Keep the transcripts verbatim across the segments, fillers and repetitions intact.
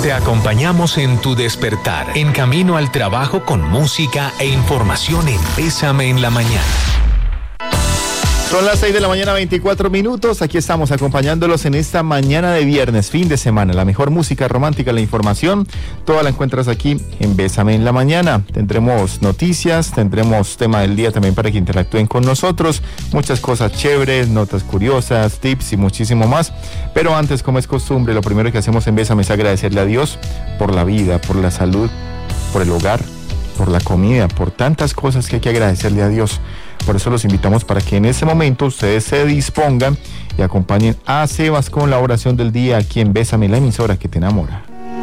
Te acompañamos en tu despertar, en camino al trabajo con música e información en Bésame en la Mañana. Son las seis de la mañana, veinticuatro minutos. Aquí estamos acompañándolos en esta mañana de viernes, fin de semana. La mejor música romántica, la información, toda la encuentras aquí en Bésame en la Mañana. Tendremos noticias, tendremos tema del día también para que interactúen con nosotros. Muchas cosas chéveres, notas curiosas, tips y muchísimo más. Pero antes, como es costumbre, lo primero que hacemos en Bésame es agradecerle a Dios por la vida, por la salud, por el hogar, por la comida, por tantas cosas que hay que agradecerle a Dios. Por eso los invitamos para que en ese momento ustedes se dispongan y acompañen a Sebas con la oración del día aquí en Bésame, la emisora que te enamora.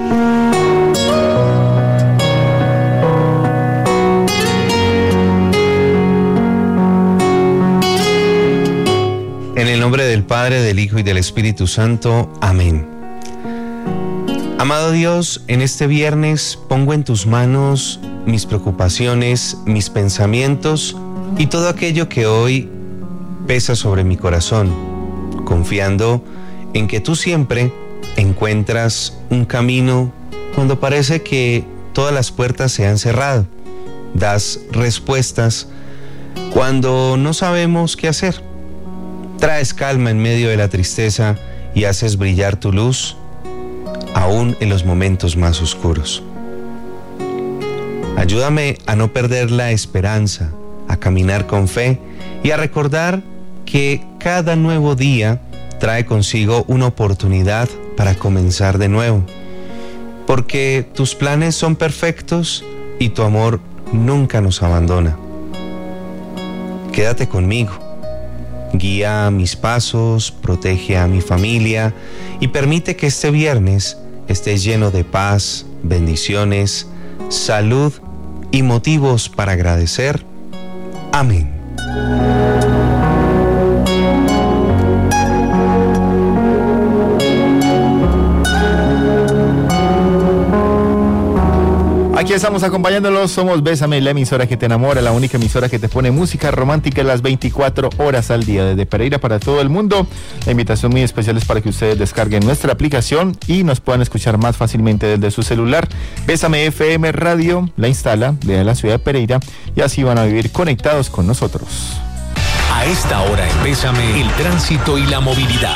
En el nombre del Padre, del Hijo y del Espíritu Santo. Amén. Amado Dios, en este viernes pongo en tus manos mis preocupaciones, mis pensamientos y todo aquello que hoy pesa sobre mi corazón, confiando en que tú siempre encuentras un camino cuando parece que todas las puertas se han cerrado. Das respuestas cuando no sabemos qué hacer. Traes calma en medio de la tristeza y haces brillar tu luz aún en los momentos más oscuros. Ayúdame a no perder la esperanza, a caminar con fe y a recordar que cada nuevo día trae consigo una oportunidad para comenzar de nuevo, porque tus planes son perfectos y tu amor nunca nos abandona. Quédate conmigo, guía mis pasos, protege a mi familia y permite que este viernes esté lleno de paz, bendiciones, salud y motivos para agradecer. Amén. Aquí estamos acompañándolos, somos Bésame, la emisora que te enamora, la única emisora que te pone música romántica las veinticuatro horas al día, desde Pereira para todo el mundo. La invitación muy especial es para que ustedes descarguen nuestra aplicación y nos puedan escuchar más fácilmente desde su celular. Bésame F M Radio la instala desde la ciudad de Pereira y así van a vivir conectados con nosotros. A esta hora en Bésame, el tránsito y la movilidad.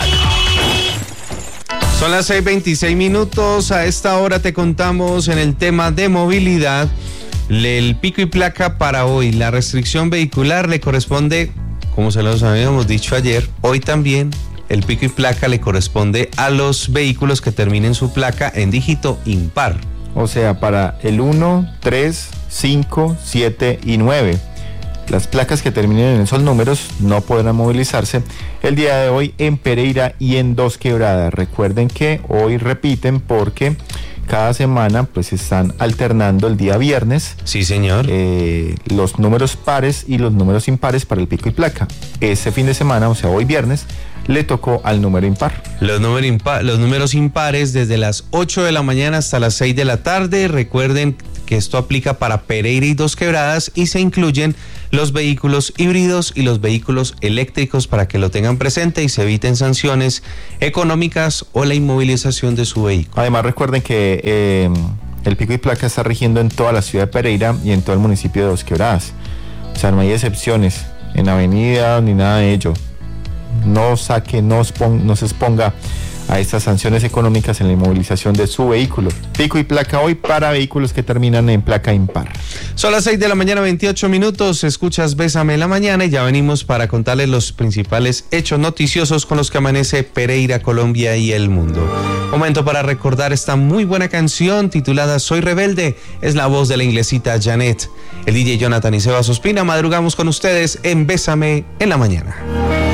Son las seis veintiséis minutos, a esta hora te contamos en el tema de movilidad, el pico y placa para hoy. La restricción vehicular le corresponde, como se los habíamos dicho ayer, hoy también el pico y placa le corresponde a los vehículos que terminen su placa en dígito impar. O sea, para el uno, tres, cinco, siete y nueve. Las placas que terminen en esos números no podrán movilizarse el día de hoy en Pereira y en Dos Quebradas. Recuerden que hoy repiten porque cada semana pues están alternando el día viernes. Sí, señor. Eh, los números pares y los números impares para el pico y placa. Ese fin de semana, o sea, hoy viernes, le tocó al número impar. Los, número impa- los números impares desde las ocho de la mañana hasta las seis de la tarde. Recuerden que esto aplica para Pereira y Dos Quebradas y se incluyen los vehículos híbridos y los vehículos eléctricos para que lo tengan presente y se eviten sanciones económicas o la inmovilización de su vehículo. Además recuerden que eh, el pico y placa está rigiendo en toda la ciudad de Pereira y en todo el municipio de Dos Quebradas. O sea, no hay excepciones en avenida ni nada de ello. No saque, no, expon, no se exponga a estas sanciones económicas en la inmovilización de su vehículo. Pico y placa hoy para vehículos que terminan en placa impar. Son las seis de la mañana, veintiocho minutos. Escuchas Bésame en la Mañana y ya venimos para contarles los principales hechos noticiosos con los que amanece Pereira, Colombia y el mundo. Momento para recordar esta muy buena canción titulada Soy Rebelde. Es la voz de la inglesita Janet. El D J Jonathan y Sebas Ospina madrugamos con ustedes en Bésame en la Mañana.